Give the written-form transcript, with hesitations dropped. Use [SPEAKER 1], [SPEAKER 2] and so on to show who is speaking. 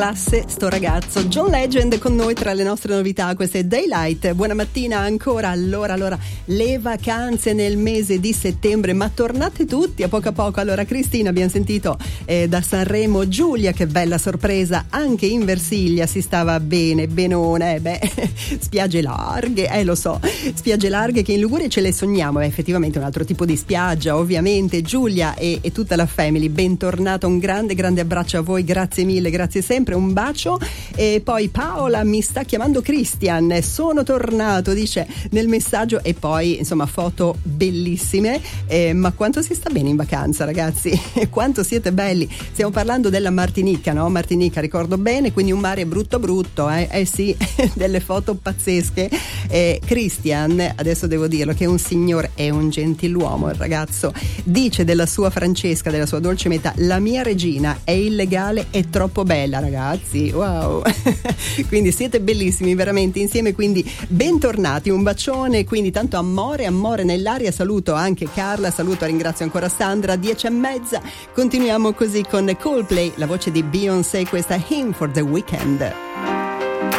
[SPEAKER 1] Classe sto ragazzo John Legend con noi tra le nostre novità. Questa è Daylight. Buona mattina ancora. Allora le vacanze nel mese di settembre, ma tornate tutti a poco. Allora Cristina abbiamo sentito da Sanremo, Giulia, che bella sorpresa, anche in Versilia si stava benone, spiagge larghe, lo so, spiagge larghe che in Liguria ce le sogniamo, effettivamente un altro tipo di spiaggia ovviamente. Giulia e tutta la family, bentornata, un grande abbraccio a voi, grazie mille, grazie sempre, un bacio. E poi Paola mi sta chiamando Christian, sono tornato, dice nel messaggio, e poi insomma foto bellissime, ma quanto si sta bene in vacanza, ragazzi, quanto siete belli. Stiamo parlando della Martinica, no? Martinica, ricordo bene, quindi un mare brutto, sì, delle foto pazzesche. Christian, adesso devo dirlo che è un signore, è un gentiluomo il ragazzo, dice della sua Francesca, della sua dolce metà: la mia regina è illegale e troppo bella, ragazzi, wow. Quindi siete bellissimi veramente insieme, quindi bentornati, un bacione, quindi tanto amore nell'aria. Saluto anche Carla, ringrazio ancora Sandra. 10:30 continuiamo così con Coldplay, la voce di Beyoncé, questa Hymn for the Weekend.